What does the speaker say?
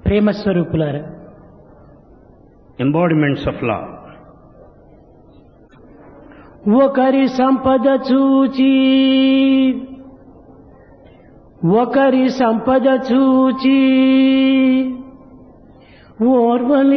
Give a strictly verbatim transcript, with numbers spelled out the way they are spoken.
ప్రేమ స్వరూపులారా, embodiments of love. ఒకరి సంపద చూచి ఒకరి సంపద చూచి ఓర్వని